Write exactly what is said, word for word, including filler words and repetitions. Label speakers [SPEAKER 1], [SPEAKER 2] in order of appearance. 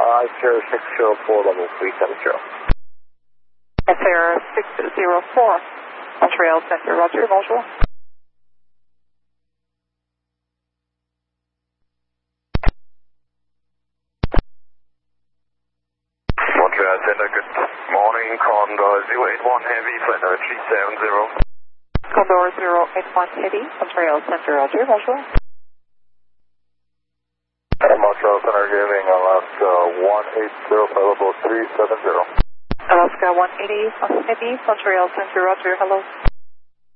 [SPEAKER 1] Uh, Sierra six zero four, level three seven zero.
[SPEAKER 2] Sierra six zero four, Montreal Center, roger, bonjour.
[SPEAKER 3] Montreal Center, good morning, Condor zero eight one Heavy, flight number three seven zero.
[SPEAKER 2] Condor zero eight one Heavy, Montreal Center, roger, bonjour.
[SPEAKER 1] Montreal Center giving Alaska one eight zero, level three seven zero.
[SPEAKER 2] Alaska one eighty, Heavy, Montreal Center, roger, hello.